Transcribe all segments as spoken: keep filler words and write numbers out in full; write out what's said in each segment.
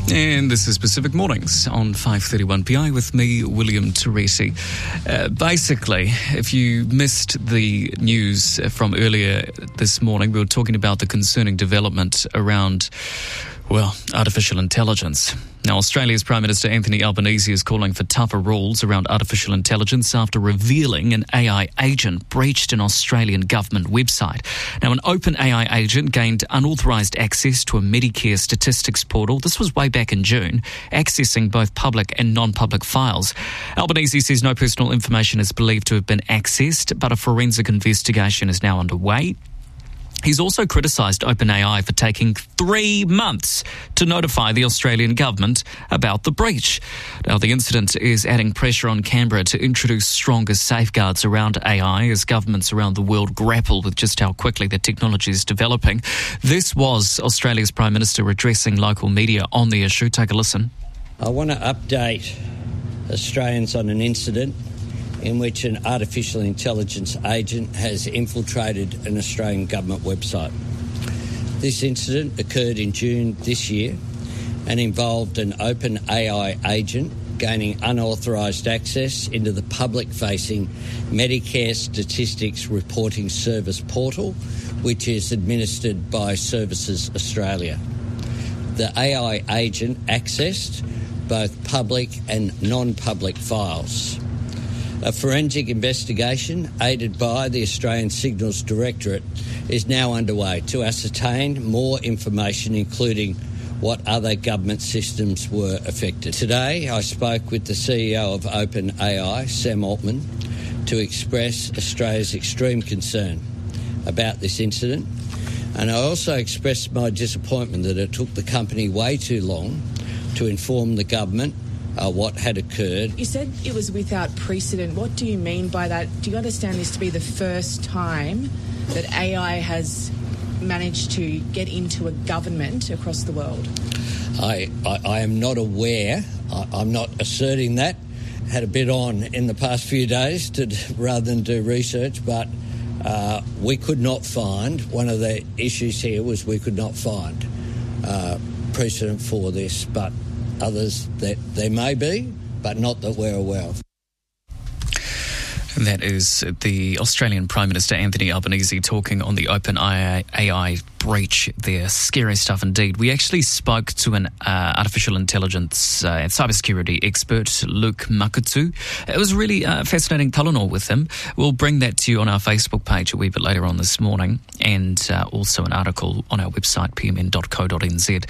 And this is Pacific Mornings on five thirty-one P I with me, William Teresi. Uh, basically, if you missed the news from earlier this morning, we were talking about the concerning development around, well, artificial intelligence. Now, Australia's Prime Minister Anthony Albanese is calling for tougher rules around artificial intelligence after revealing an A I agent breached an Australian government website. Now, an open A I agent gained unauthorised access to a Medicare statistics portal. This was way back in June, accessing both public and non-public files. Albanese says no personal information is believed to have been accessed, but a forensic investigation is now underway. He's also criticised OpenAI for taking three months to notify the Australian government about the breach. Now, the incident is adding pressure on Canberra to introduce stronger safeguards around A I as governments around the world grapple with just how quickly the technology is developing. This was Australia's Prime Minister addressing local media on the issue. Take a listen. I want to update Australians on an incident in which an artificial intelligence agent has infiltrated an Australian government website. This incident occurred in June this year and involved an open A I agent gaining unauthorised access into the public-facing Medicare Statistics Reporting Service portal, which is administered by Services Australia. The A I agent accessed both public and non-public files. A forensic investigation, aided by the Australian Signals Directorate, is now underway to ascertain more information, including what other government systems were affected. Today, I spoke with the C E O of OpenAI, Sam Altman, to express Australia's extreme concern about this incident, and I also expressed my disappointment that it took the company way too long to inform the government Uh, what had occurred. You said it was without precedent. What do you mean by that? Do you understand this to be the first time that A I has managed to get into a government across the world? I, I, I am not aware. I, I'm not asserting that. Had a bit on in the past few days to rather than do research, but uh, we could not find, one of the issues here was we could not find uh, precedent for this, but others that there may be, but not that we're aware of. That is the Australian Prime Minister Anthony Albanese talking on the open A I breach there. Scary stuff indeed. We actually spoke to an uh, artificial intelligence uh, and cybersecurity expert, Luke Makutu. It was really uh, fascinating talanoa with him. We'll bring that to you on our Facebook page a wee bit later on this morning, and uh, also an article on our website, p m n dot co dot n z.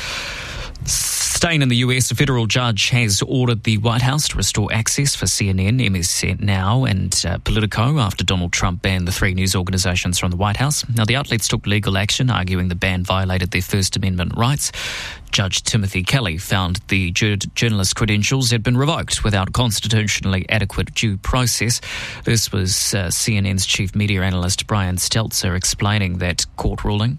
Staying in the U S, a federal judge has ordered the White House to restore access for C N N, M S N Now and uh, Politico after Donald Trump banned the three news organisations from the White House. Now, the outlets took legal action, arguing the ban violated their First Amendment rights. Judge Timothy Kelly found the jur- journalist credentials had been revoked without constitutionally adequate due process. This was uh, C N N's chief media analyst Brian Stelzer explaining that court ruling.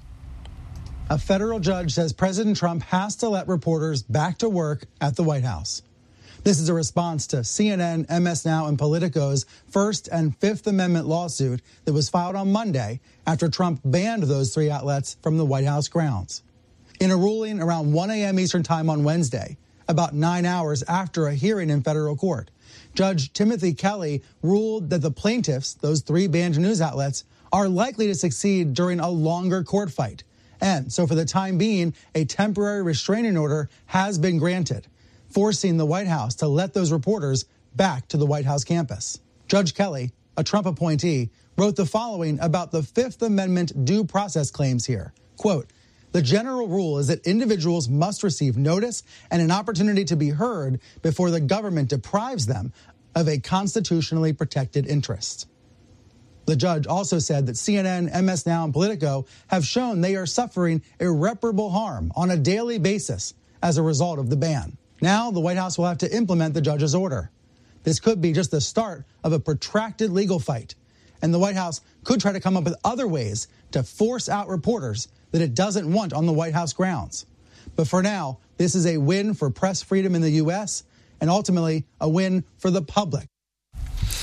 A federal judge says President Trump has to let reporters back to work at the White House. This is a response to C N N, M S Now, and Politico's First and Fifth Amendment lawsuit that was filed on Monday after Trump banned those three outlets from the White House grounds. In a ruling around one a.m. Eastern Time on Wednesday, about nine hours after a hearing in federal court, Judge Timothy Kelly ruled that the plaintiffs, those three banned news outlets, are likely to succeed during a longer court fight. And so for the time being, a temporary restraining order has been granted, forcing the White House to let those reporters back to the White House campus. Judge Kelly, a Trump appointee, wrote the following about the Fifth Amendment due process claims here. Quote, "The general rule is that individuals must receive notice and an opportunity to be heard before the government deprives them of a constitutionally protected interest." The judge also said that C N N, M S Now, and Politico have shown they are suffering irreparable harm on a daily basis as a result of the ban. Now the White House will have to implement the judge's order. This could be just the start of a protracted legal fight, and the White House could try to come up with other ways to force out reporters that it doesn't want on the White House grounds. But for now, this is a win for press freedom in the U S and ultimately a win for the public.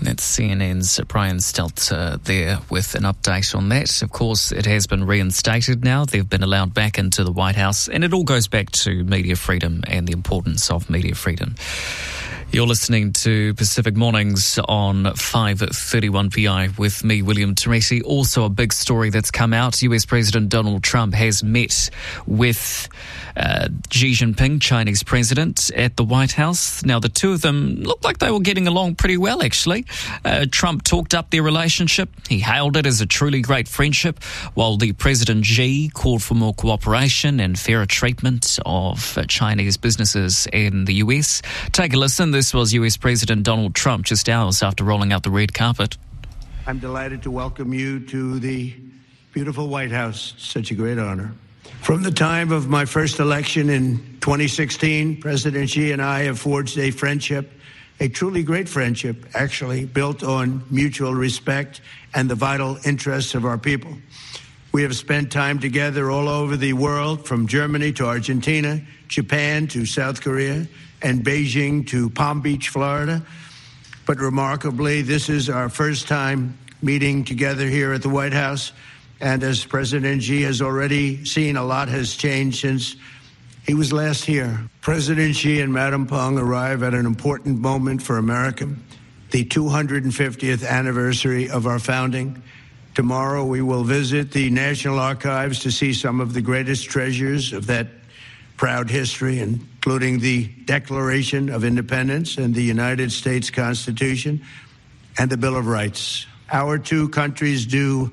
That's C N N's Brian Stelter there with an update on that. Of course, it has been reinstated now. They've been allowed back into the White House, and it all goes back to media freedom and the importance of media freedom. You're listening to Pacific Mornings on five thirty-one P I with me, William Teresi. Also a big story that's come out. U S President Donald Trump has met with uh, Xi Jinping, Chinese president, at the White House. Now, the two of them looked like they were getting along pretty well, actually. Uh, Trump talked up their relationship. He hailed it as a truly great friendship, while the President Xi called for more cooperation and fairer treatment of uh, Chinese businesses in the U S. Take a listen. This was U S President Donald Trump just hours after rolling out the red carpet. I'm delighted to welcome you to the beautiful White House. Such a great honor. From the time of my first election in twenty sixteen, President Xi and I have forged a friendship, a truly great friendship, actually, built on mutual respect and the vital interests of our people. We have spent time together all over the world, from Germany to Argentina, Japan to South Korea, and Beijing to Palm Beach, Florida. But remarkably, this is our first time meeting together here at the White House. And as President Xi has already seen, a lot has changed since he was last here. President Xi and Madam Peng arrive at an important moment for America, the two hundred fiftieth anniversary of our founding. Tomorrow we will visit the National Archives to see some of the greatest treasures of that proud history, including the Declaration of Independence and the United States Constitution and the Bill of Rights. Our two countries do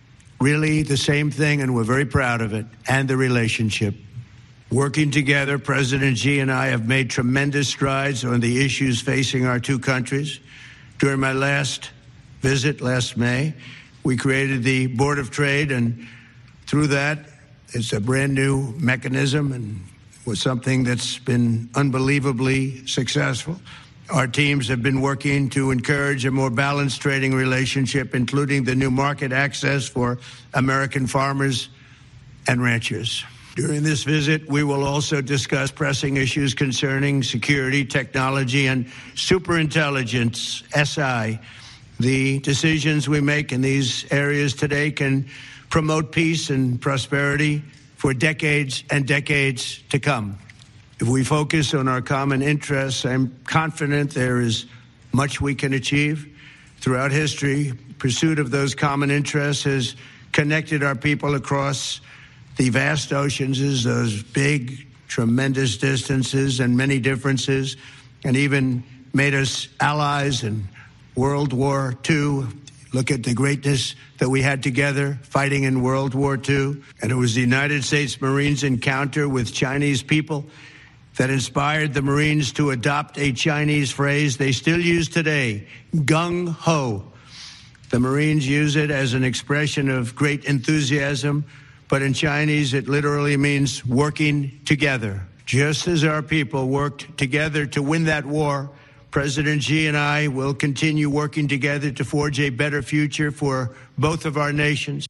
really the same thing, and we're very proud of it, and the relationship. Working together, President Xi and I have made tremendous strides on the issues facing our two countries. During my last visit last May, we created the Board of Trade, and through that, it's a brand new mechanism and was something that's been unbelievably successful. Our teams have been working to encourage a more balanced trading relationship, including the new market access for American farmers and ranchers. During this visit, we will also discuss pressing issues concerning security, technology, and superintelligence, S I. The decisions we make in these areas today can promote peace and prosperity for decades and decades to come. If we focus on our common interests, I'm confident there is much we can achieve. Throughout history, pursuit of those common interests has connected our people across the vast oceans, those big, tremendous distances and many differences, and even made us allies in World War Two. Look at the greatness that we had together fighting in World War Two. And it was the United States Marines' encounter with Chinese people that inspired the Marines to adopt a Chinese phrase they still use today, gung-ho. The Marines use it as an expression of great enthusiasm, but in Chinese it literally means working together. Just as our people worked together to win that war, President Xi and I will continue working together to forge a better future for both of our nations.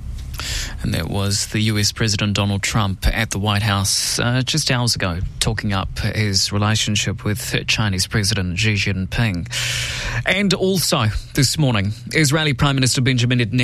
And that was the U S President Donald Trump at the White House uh, just hours ago, talking up his relationship with Chinese President Xi Jinping. And also this morning, Israeli Prime Minister Benjamin Netanyahu